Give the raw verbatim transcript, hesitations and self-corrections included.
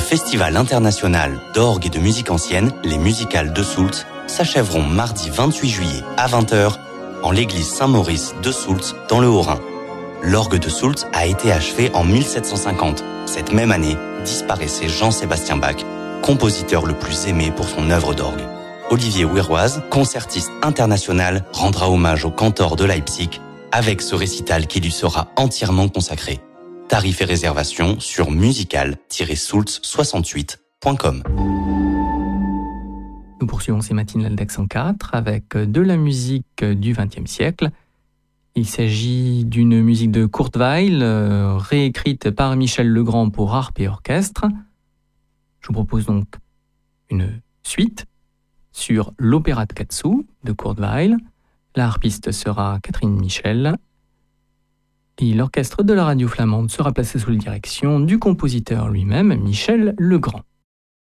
Festival international d'orgue et de musique ancienne, les musicales de Soultz, s'achèveront mardi vingt-huit juillet à vingt heures en l'église Saint-Maurice de Soultz dans le Haut-Rhin. L'orgue de Soultz a été achevé en mille sept cent cinquante. Cette même année, disparaissait Jean-Sébastien Bach, compositeur le plus aimé pour son œuvre d'orgue. Olivier Ouéroise, concertiste international, rendra hommage au cantor de Leipzig avec ce récital qui lui sera entièrement consacré. Tarifs et réservations sur musical tiret soultz soixante-huit point com. Nous poursuivons ces matinales d'Accent quatre avec de la musique du vingtième siècle. Il s'agit d'une musique de Kurt Weill, euh, réécrite par Michel Legrand pour harpe et orchestre. Je vous propose donc une suite sur l'opéra de Katsu de Kurt Weill. La harpiste sera Catherine Michel. Et l'orchestre de la radio flamande sera placé sous la direction du compositeur lui-même, Michel Legrand.